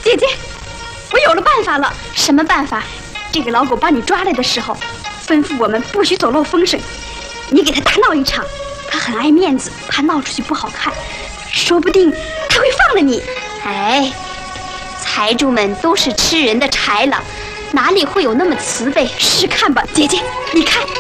姐姐，我有了办法了。 什么办法？ 这个老狗把你抓来的时候，吩咐我们不许走漏风声，你给他大闹一场。他很爱面子，怕闹出去不好看，说不定他会放了你。 哎，财主们都是吃人的豺狼，哪里会有那么慈悲？ 试看吧，姐姐，你看。